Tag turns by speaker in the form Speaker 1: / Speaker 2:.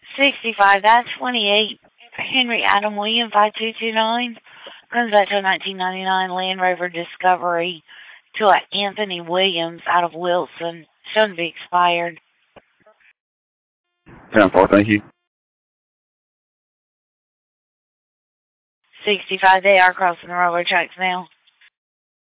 Speaker 1: 65, that's 28. Henry Adam William, 5229. Comes back to a 1999 Land Rover Discovery to a Anthony Williams out of Wilson. Shown to be expired.
Speaker 2: 10-4, thank you.
Speaker 1: 65, they are crossing the railroad tracks now.